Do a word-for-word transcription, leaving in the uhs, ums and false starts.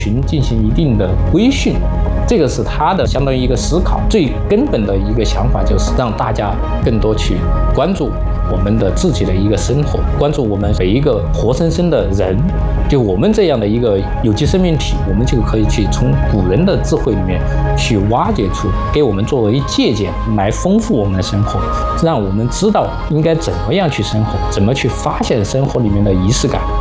群进行一定的规训，这个是他的相当于一个思考。最根本的一个想法就是让大家更多去关注我们的自己的一个生活，关注我们每一个活生生的人，就我们这样的一个有机生命体，我们就可以去从古人的智慧里面去挖掘出，给我们作为借鉴，来丰富我们的生活，让我们知道应该怎么样去生活，怎么去发现生活里面的仪式感。